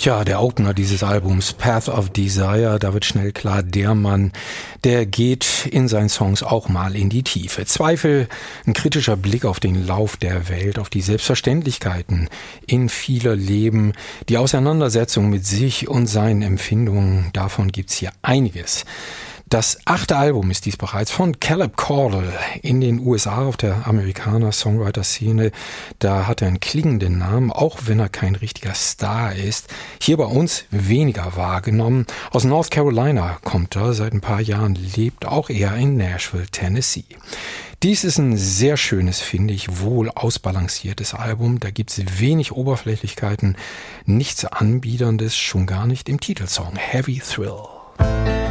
Tja, der Opener dieses Albums, Path of Desire, da wird schnell klar, der Mann, der geht in seinen Songs auch mal in die Tiefe. Zweifel, ein kritischer Blick auf den Lauf der Welt, auf die Selbstverständlichkeiten in vieler Leben, die Auseinandersetzung mit sich und seinen Empfindungen, davon gibt's hier einiges. Das 8. Album ist dies bereits von Caleb Caudle in den USA auf der Amerikaner-Songwriter-Szene. Da hat er einen klingenden Namen, auch wenn er kein richtiger Star ist. Hier bei uns weniger wahrgenommen. Aus North Carolina kommt er, seit ein paar Jahren lebt auch er in Nashville, Tennessee. Dies ist ein sehr schönes, finde ich, wohl ausbalanciertes Album. Da gibt's wenig Oberflächlichkeiten, nichts Anbiederndes, schon gar nicht im Titelsong Heavy Thrill.